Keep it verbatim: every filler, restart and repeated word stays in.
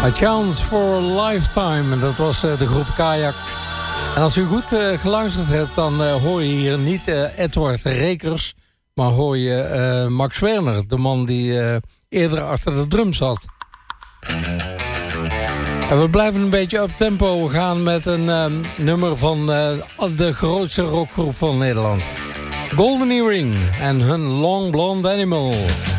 A Chance for a Lifetime. En dat was uh, de groep Kayak. En als u goed uh, geluisterd hebt, dan uh, hoor je hier niet uh, Edward Rekers, maar hoor je uh, Max Werner, de man die uh, eerder achter de drums zat. En we blijven een beetje op tempo. We gaan met een um, nummer van uh, de grootste rockgroep van Nederland. Golden Earring en hun Long Blonde Animal.